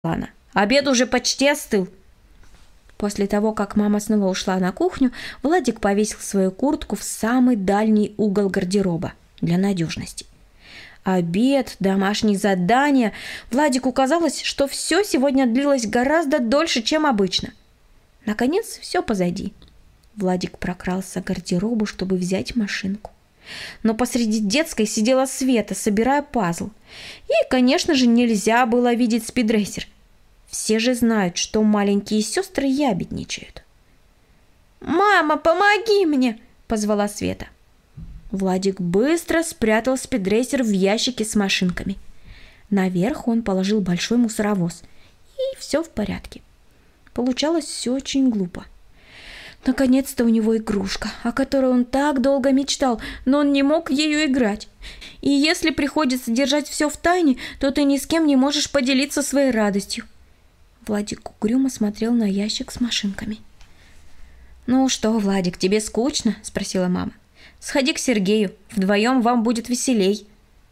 она. «Обед уже почти остыл». После того, как мама снова ушла на кухню, Владик повесил свою куртку в самый дальний угол гардероба для надежности. Обед, домашние задания. Владику казалось, что все сегодня длилось гораздо дольше, чем обычно. Наконец, все позади. Владик прокрался к гардеробу, чтобы взять машинку. Но посреди детской сидела Света, собирая пазл. Ей, конечно же, нельзя было видеть спидрейсер. Все же знают, что маленькие сестры ябедничают. «Мама, помоги мне!» – позвала Света. Владик быстро спрятал спидрейсер в ящике с машинками. Наверх он положил большой мусоровоз. И все в порядке. Получалось все очень глупо. Наконец-то у него игрушка, о которой он так долго мечтал, но он не мог ею играть. И если приходится держать все в тайне, то ты ни с кем не можешь поделиться своей радостью. Владик угрюмо смотрел на ящик с машинками. «Ну что, Владик, тебе скучно?» – спросила мама. «Сходи к Сергею, вдвоем вам будет веселей».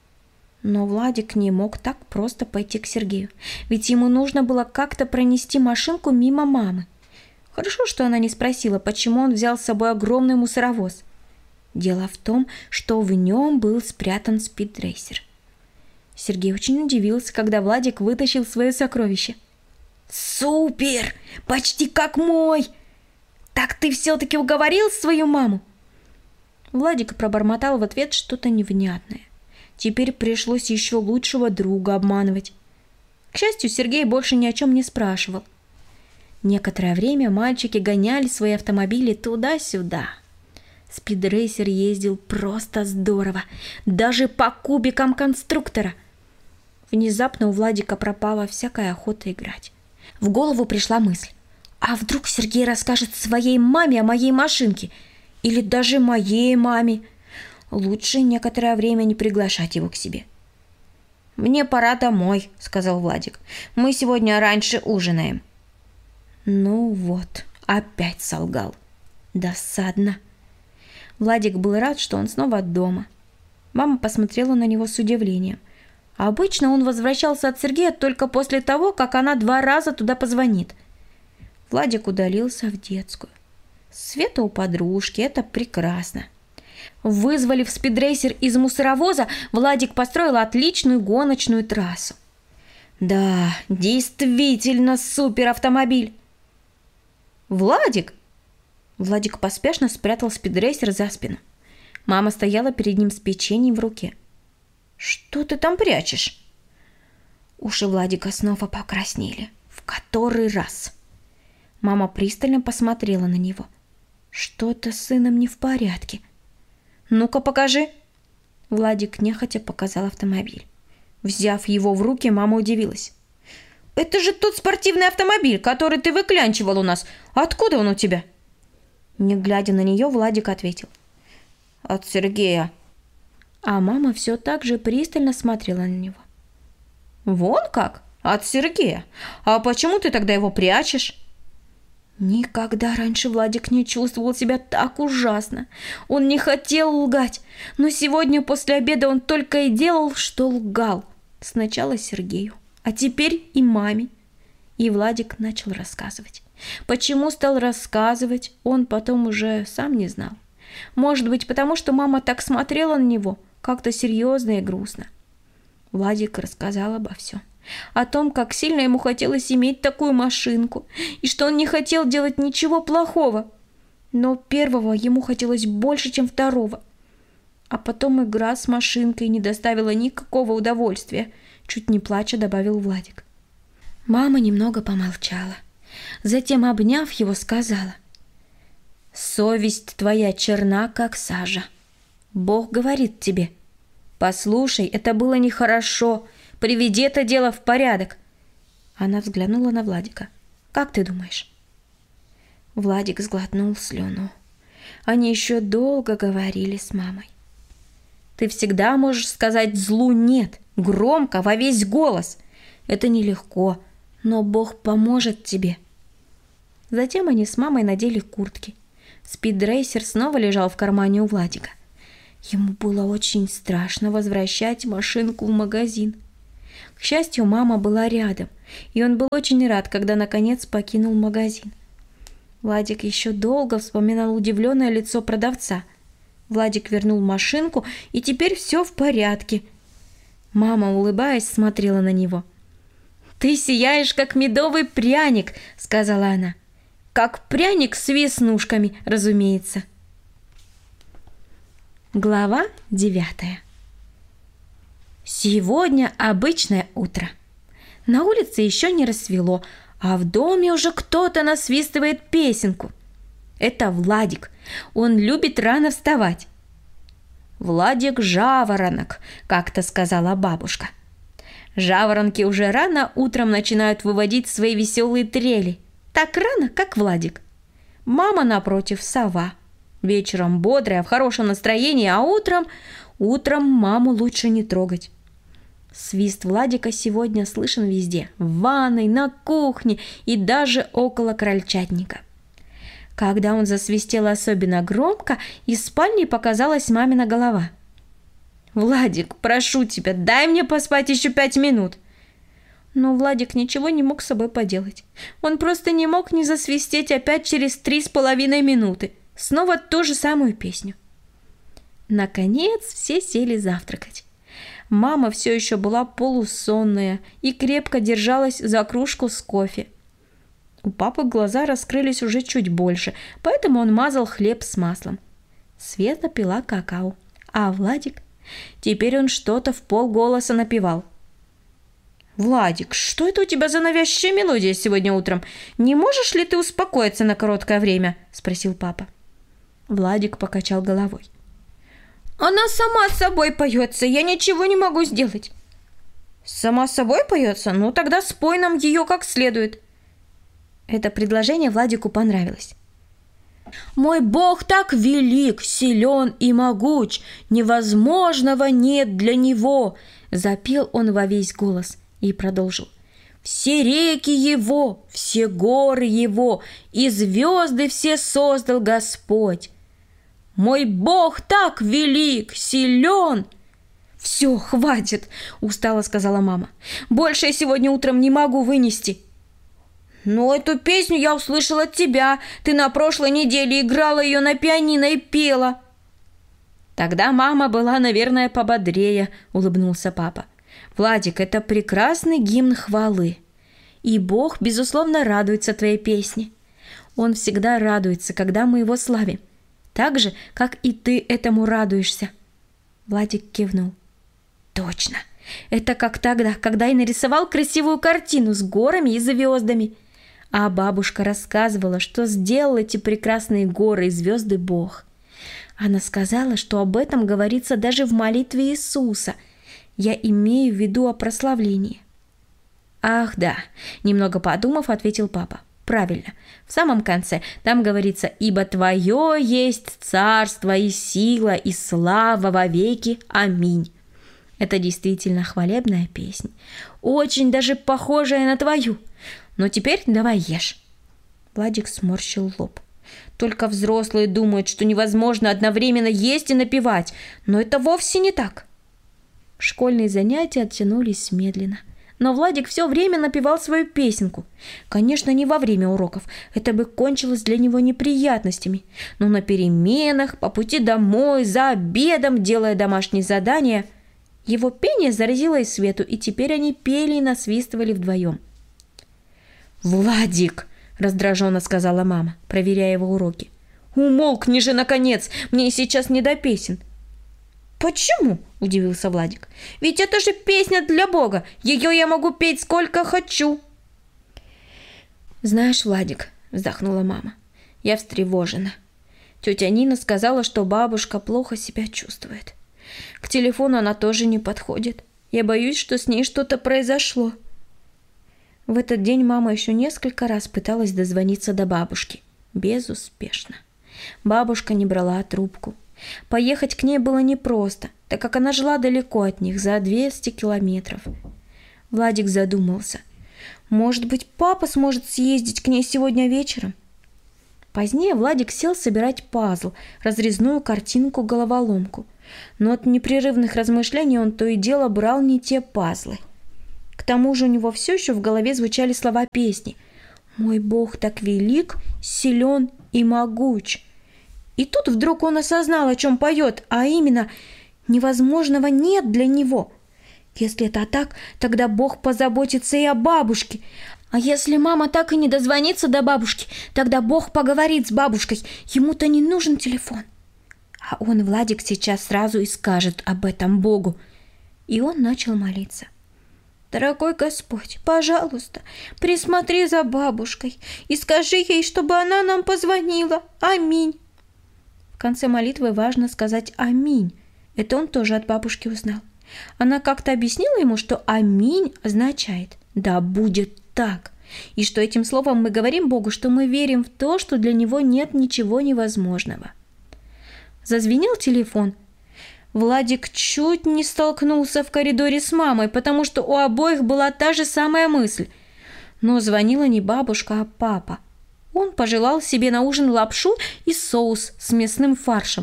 Но Владик не мог так просто пойти к Сергею, ведь ему нужно было как-то пронести машинку мимо мамы. Хорошо, что она не спросила, почему он взял с собой огромный мусоровоз. Дело в том, что в нем был спрятан спидрейсер. Сергей очень удивился, когда Владик вытащил свое сокровище. «Супер! Почти как мой! Так ты все-таки уговорил свою маму?» Владик пробормотал в ответ что-то невнятное. Теперь пришлось еще лучшего друга обманывать. К счастью, Сергей больше ни о чем не спрашивал. Некоторое время мальчики гоняли свои автомобили туда-сюда. Спидрейсер ездил просто здорово, даже по кубикам конструктора. Внезапно у Владика пропала всякая охота играть. В голову пришла мысль: а вдруг Сергей расскажет своей маме о моей машинке? Или даже моей маме? Лучше некоторое время не приглашать его к себе. «Мне пора домой», — сказал Владик. «Мы сегодня раньше ужинаем». Ну вот, опять солгал. Досадно. Владик был рад, что он снова дома. Мама посмотрела на него с удивлением. Обычно он возвращался от Сергея только после того, как она 2 раза туда позвонит. Владик удалился в детскую. Света у подружки, это прекрасно. Вызволив спидрейсер из мусоровоза, Владик построил отличную гоночную трассу. Да, действительно супер автомобиль. «Владик!» Владик поспешно спрятал спидрейсер за спину. Мама стояла перед ним с печеньем в руке. «Что ты там прячешь?» Уши Владика снова покраснели. В который раз. Мама пристально посмотрела на него. Что-то с сыном не в порядке. «Ну-ка, покажи!» Владик нехотя показал автомобиль. Взяв его в руки, мама удивилась. «Это же тот спортивный автомобиль, который ты выклянчивал у нас. Откуда он у тебя?» Не глядя на нее, Владик ответил: «От Сергея». А мама все так же пристально смотрела на него. «Вон как? От Сергея? А почему ты тогда его прячешь?» Никогда раньше Владик не чувствовал себя так ужасно. Он не хотел лгать, но сегодня после обеда он только и делал, что лгал. Сначала Сергею, а теперь и маме. И Владик начал рассказывать. Почему стал рассказывать, он потом уже сам не знал. Может быть, потому что мама так смотрела на него, как-то серьезно и грустно. Владик рассказал обо всем. О том, как сильно ему хотелось иметь такую машинку, и что он не хотел делать ничего плохого. Но первого ему хотелось больше, чем второго. А потом игра с машинкой не доставила никакого удовольствия, чуть не плача добавил Владик. Мама немного помолчала. Затем, обняв его, сказала: «Совесть твоя черна, как сажа. Бог говорит тебе: послушай, это было нехорошо, приведи это дело в порядок». Она взглянула на Владика. «Как ты думаешь?» Владик сглотнул слюну. Они еще долго говорили с мамой. «Ты всегда можешь сказать злу «нет», громко, во весь голос. Это нелегко, но Бог поможет тебе». Затем они с мамой надели куртки. Спидрейсер снова лежал в кармане у Владика. Ему было очень страшно возвращать машинку в магазин. К счастью, мама была рядом. и он был очень рад, когда наконец покинул магазин. Владик еще долго вспоминал удивленное лицо продавца. Владик вернул машинку, и теперь все в порядке. Мама, улыбаясь, смотрела на него. «Ты сияешь, как медовый пряник», — сказала она. «Как пряник с веснушками, разумеется». Глава 9. Сегодня обычное утро. На улице еще не рассвело, а в доме уже кто-то насвистывает песенку. Это Владик. Он любит рано вставать. «Владик жаворонок», как-то сказала бабушка. Жаворонки уже рано утром начинают выводить свои веселые трели. Так рано, как Владик. Мама, напротив, сова. Вечером бодрая, в хорошем настроении, а утром маму лучше не трогать. Свист Владика сегодня слышен везде. В ванной, на кухне и даже около крольчатника. Когда он засвистел особенно громко, из спальни показалась мамина голова. «Владик, прошу тебя, дай мне поспать еще 5 минут». Но Владик ничего не мог с собой поделать. Он просто не мог не засвистеть опять через 3,5 минуты. Снова ту же самую песню. Наконец все сели завтракать. Мама все еще была полусонная и крепко держалась за кружку с кофе. У папы глаза раскрылись уже чуть больше, поэтому он мазал хлеб с маслом. Света пила какао, а Владик... Теперь он что-то вполголоса напевал. «Владик, что это у тебя за навязчивая мелодия сегодня утром? Не можешь ли ты успокоиться на короткое время?» – спросил папа. Владик покачал головой. «Она сама собой поется, я ничего не могу сделать». «Сама собой поется? Ну тогда спой нам ее как следует». Это предложение Владику понравилось. «Мой Бог так велик, силен и могуч, невозможного нет для Него», запел он во весь голос и продолжил. «Все реки Его, все горы Его, и звезды все создал Господь. Мой Бог так велик, силен». «Все, хватит», устало сказала мама. «Больше я сегодня утром не могу вынести». «Но эту песню я услышала от тебя. Ты на прошлой неделе играла ее на пианино и пела». «Тогда мама была, наверное, пободрее», — улыбнулся папа. «Владик, это прекрасный гимн хвалы. И Бог, безусловно, радуется твоей песне. Он всегда радуется, когда мы его славим. Так же, как и ты этому радуешься». Владик кивнул. «Точно. Это как тогда, когда я нарисовал красивую картину с горами и звездами. А бабушка рассказывала, что сделал эти прекрасные горы и звезды Бог. Она сказала, что об этом говорится даже в молитве Иисуса. Я имею в виду о прославлении». «Ах, да», — немного подумав, ответил папа. «Правильно. В самом конце там говорится: «Ибо Твое есть царство и сила и слава во веки. Аминь». Это действительно хвалебная песня, очень даже похожая на твою. Но теперь давай ешь». Владик сморщил лоб. «Только взрослые думают, что невозможно одновременно есть и напевать, но это вовсе не так». Школьные занятия оттянулись медленно, но Владик все время напевал свою песенку. Конечно, не во время уроков, это бы кончилось для него неприятностями, но на переменах, по пути домой, за обедом, делая домашние задания. Его пение заразило и Свету, и теперь они пели и насвистывали вдвоем. «Владик!» – раздраженно сказала мама, проверяя его уроки. «Умолкни же, наконец! Мне сейчас не до песен!» «Почему?» – удивился Владик. «Ведь это же песня для Бога! Ее я могу петь сколько хочу!» «Знаешь, Владик», – вздохнула мама, – «я встревожена. Тетя Нина сказала, что бабушка плохо себя чувствует. К телефону она тоже не подходит. Я боюсь, что с ней что-то произошло». В этот день мама еще несколько раз пыталась дозвониться до бабушки. Безуспешно. Бабушка не брала трубку. Поехать к ней было непросто, так как она жила далеко от них, за 200 километров. Владик задумался. Может быть, папа сможет съездить к ней сегодня вечером? Позднее Владик сел собирать пазл, разрезную картинку-головоломку. Но от непрерывных размышлений он то и дело брал не те пазлы. К тому же у него все еще в голове звучали слова песни: «Мой Бог так велик, силен и могуч». И тут вдруг он осознал, о чем поет, а именно: невозможного нет для него. Если это так, тогда Бог позаботится и о бабушке. А если мама так и не дозвонится до бабушки, тогда Бог поговорит с бабушкой. Ему-то не нужен телефон. А он, Владик, сейчас сразу и скажет об этом Богу. И он начал молиться. «Дорогой Господь, пожалуйста, присмотри за бабушкой и скажи ей, чтобы она нам позвонила. Аминь». В конце молитвы важно сказать «Аминь». Это он тоже от бабушки узнал. Она как-то объяснила ему, что «Аминь» означает «Да будет так». И что этим словом мы говорим Богу, что мы верим в то, что для Него нет ничего невозможного. Зазвенел телефон. Владик чуть не столкнулся в коридоре с мамой, потому что у обоих была та же самая мысль. Но звонила не бабушка, а папа. Он пожелал себе на ужин лапшу и соус с мясным фаршем.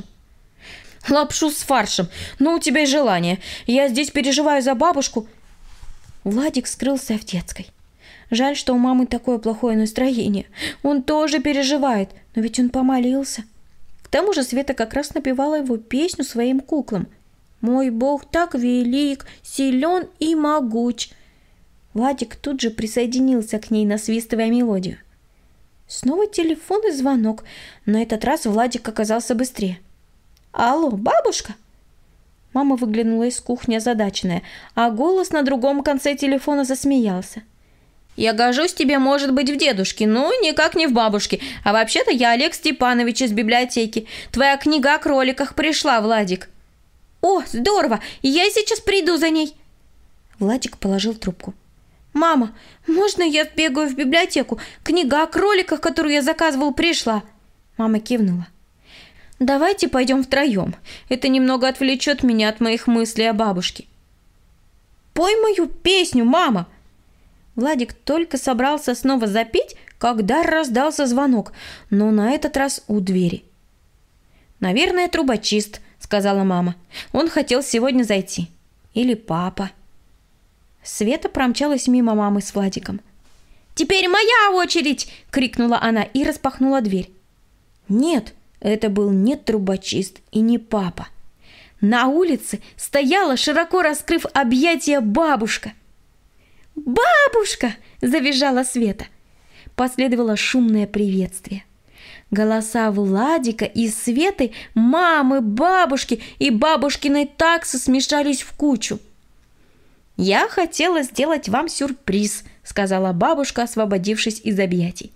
«Лапшу с фаршем! Ну, у тебя и желание. Я здесь переживаю за бабушку». Владик скрылся в детской. Жаль, что у мамы такое плохое настроение. Он тоже переживает, но ведь он помолился. К тому же Света как раз напевала его песню своим куклам. «Мой Бог так велик, силен и могуч». Владик тут же присоединился к ней, насвистывая мелодию. Снова телефон и звонок. На этот раз Владик оказался быстрее. «Алло, бабушка?» Мама выглянула из кухни озадаченная, а голос на другом конце телефона засмеялся. «Я гожусь тебе, может быть, в дедушке, но никак не в бабушке. А вообще-то я Олег Степанович из библиотеки. Твоя книга о кроликах пришла, Владик». «О, здорово! Я сейчас приду за ней». Владик положил трубку. «Мама, можно я сбегаю в библиотеку? Книга о кроликах, которую я заказывал, пришла». Мама кивнула. «Давайте пойдем втроем. Это немного отвлечет меня от моих мыслей о бабушке». «Пой мою песню, мама!» Владик только собрался снова запеть, когда раздался звонок, но на этот раз у двери. «Наверное, трубочист», — сказала мама. «Он хотел сегодня зайти. Или папа». Света промчалась мимо мамы с Владиком. «Теперь моя очередь!» — крикнула она и распахнула дверь. Нет, это был не трубочист и не папа. На улице стояла, широко раскрыв объятия, бабушка. «Бабушка!» – завизжала Света. Последовало шумное приветствие. Голоса Владика и Светы, мамы, бабушки и бабушкиной таксы смешались в кучу. «Я хотела сделать вам сюрприз», – сказала бабушка, освободившись из объятий.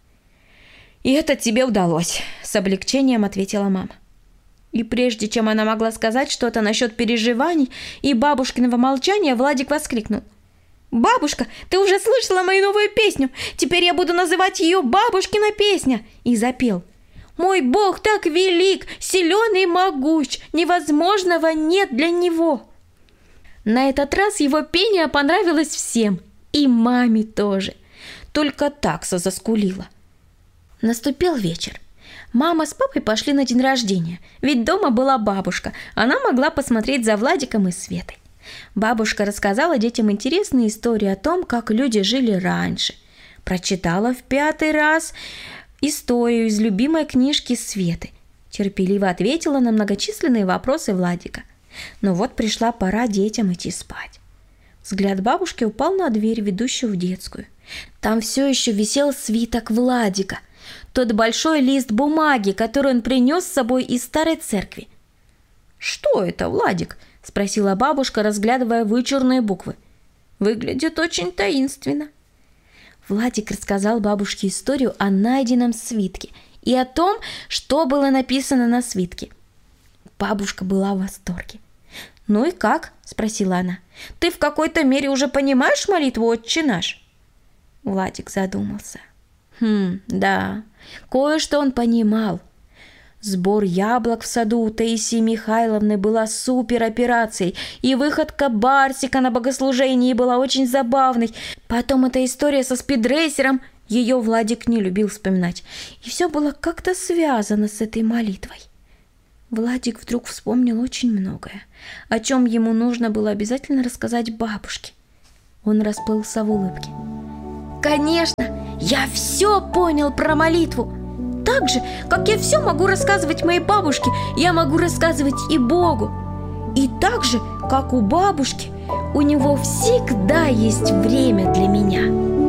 «И это тебе удалось», – с облегчением ответила мама. И прежде чем она могла сказать что-то насчет переживаний и бабушкиного молчания, Владик воскликнул. «Бабушка, ты уже слышала мою новую песню? Теперь я буду называть ее «Бабушкина песня». И запел. «Мой Бог так велик, силен и могуч, невозможного нет для него». На этот раз его пение понравилось всем, и маме тоже. Только такса заскулила. Наступил вечер. Мама с папой пошли на день рождения, ведь дома была бабушка, она могла посмотреть за Владиком и Светой. Бабушка рассказала детям интересные истории о том, как люди жили раньше. Прочитала в 5-й раз историю из любимой книжки Светы. Терпеливо ответила на многочисленные вопросы Владика. Но вот пришла пора детям идти спать. Взгляд бабушки упал на дверь, ведущую в детскую. Там все еще висел свиток Владика. Тот большой лист бумаги, который он принес с собой из старой церкви. «Что это, Владик?» – спросила бабушка, разглядывая вычурные буквы. «Выглядит очень таинственно». Владик рассказал бабушке историю о найденном свитке и о том, что было написано на свитке. Бабушка была в восторге. «Ну и как?» – спросила она. «Ты в какой-то мере уже понимаешь молитву «Отче наш»?» Владик задумался. Да, кое-что он понимал. Сбор яблок в саду у Таисии Михайловны была супероперацией, и выходка Барсика на богослужении была очень забавной. Потом эта история со спидрейсером, ее Владик не любил вспоминать. И все было как-то связано с этой молитвой. Владик вдруг вспомнил очень многое, о чем ему нужно было обязательно рассказать бабушке. Он расплылся в улыбке. «Конечно, я все понял про молитву. Так же, как я все могу рассказывать моей бабушке, я могу рассказывать и Богу. И так же, как у бабушки, у него всегда есть время для меня».